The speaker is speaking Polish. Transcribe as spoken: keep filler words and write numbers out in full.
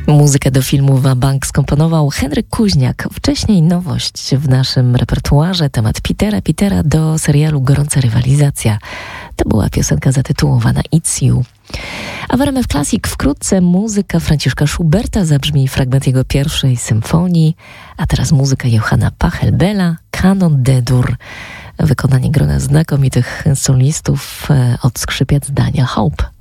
Muzykę do filmu Wabank skomponował Henryk Kuźniak. Wcześniej nowość w naszym repertuarze, temat Petera Petera do serialu Gorąca rywalizacja. To była piosenka zatytułowana It's You. A w R M F Classic wkrótce muzyka Franciszka Schuberta, zabrzmi fragment jego pierwszej symfonii, a teraz muzyka Johanna Pachelbela, Kanon D-dur, wykonanie grona znakomitych solistów od skrzypiec Dania Hope.